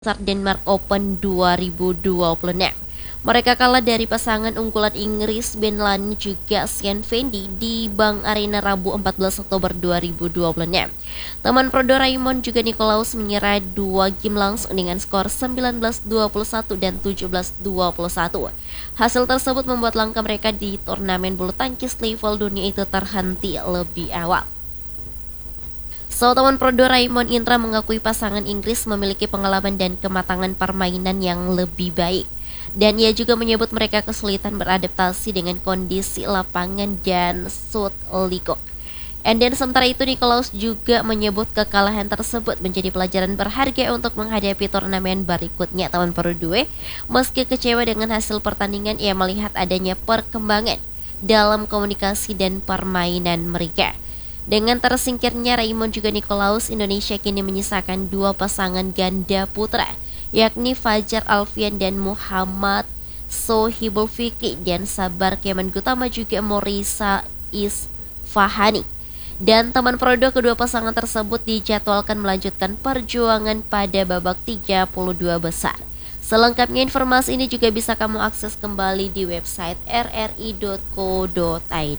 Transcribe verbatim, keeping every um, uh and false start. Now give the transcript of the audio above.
Denmark Open dua ribu dua puluh enam. Mereka kalah dari pasangan unggulan Inggris Ben Lange juga Sean Fendi di Bank Arena Rabu empat belas Oktober dua ribu dua puluh enam. Teman pro Doraemon juga Nicolaus menyerah dua game langsung dengan skor sembilan belas dua puluh satu dan tujuh belas dua puluh satu. Hasil tersebut membuat langkah mereka di turnamen bulu tangkis level dunia itu terhenti lebih awal. So, teman pro Doraemon Indra mengakui pasangan Inggris memiliki pengalaman dan kematangan permainan yang lebih baik. Dan ia juga menyebut mereka kesulitan beradaptasi dengan kondisi lapangan dan shoot league. And then sementara itu Nicolaus juga menyebut kekalahan tersebut menjadi pelajaran berharga untuk menghadapi turnamen berikutnya tahun Pro dua. Meski kecewa dengan hasil pertandingan, ia melihat adanya perkembangan dalam komunikasi dan permainan mereka. Dengan tersingkirnya Raymond juga Nicolaus, Indonesia kini menyisakan dua pasangan ganda putra, yakni Fajar Alfian dan Muhammad Sohibul Fikri, dan Sabar Keman Gutama juga Morisa Isfahani. Dan teman prodo kedua pasangan tersebut dijadwalkan melanjutkan perjuangan pada babak tiga puluh dua besar. Selengkapnya informasi ini juga bisa kamu akses kembali di website r r i dot co dot i d.